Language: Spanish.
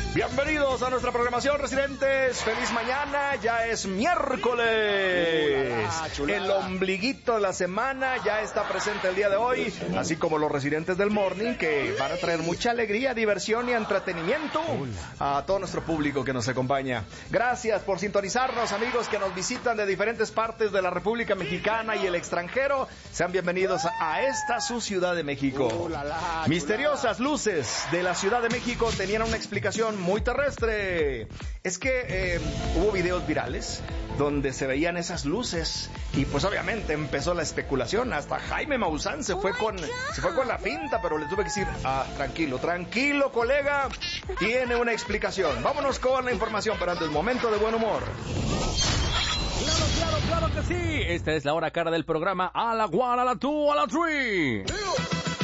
Bienvenidos a nuestra programación, residentes. Feliz mañana, ya es miércoles. El ombliguito de la semana ya está presente el día de hoy, así como los residentes del Morning, que van a traer mucha alegría, diversión y entretenimiento a todo nuestro público que nos acompaña. Gracias por sintonizarnos, amigos que nos visitan de diferentes partes de la República Mexicana y el extranjero. Sean bienvenidos a esta su Ciudad de México. Misteriosas luces de la Ciudad de México tenían una explicación muy terrestre. Es que hubo videos virales donde se veían esas luces y pues obviamente empezó la especulación. Hasta Jaime Maussan se fue con la finta, pero le tuve que decir, tranquilo colega, tiene una explicación. Vámonos con la información, pero antes, momento de buen humor. Claro que sí. Esta es la hora cara del programa. A la one, a la two, a la three.